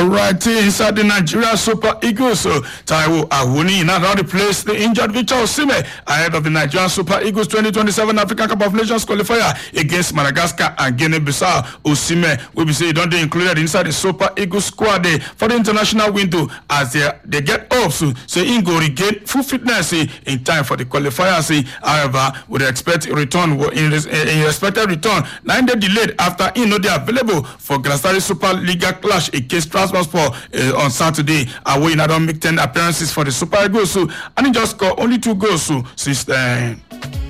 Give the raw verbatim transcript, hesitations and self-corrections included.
All right, inside the Nigeria Super Eagles, so Taiwo Awuni now replaced the injured Victor Osimhen ahead of the Nigerian Super Eagles twenty twenty-seven African Cup of Nations qualifier against Madagascar and Guinea-Bissau. Osimhen will be say don't they included inside the Super Eagles squad for the international window as they they get up so so he go regain full fitness in time for the qualifiers. However, would expect a return in in expected return nine day delayed after he no they available for Galatasaray Super Liga clash against Trabzonspor uh, on Saturday. Away now don't make ten appearances for the Super Eagles, so and he just scored only two goals so since then.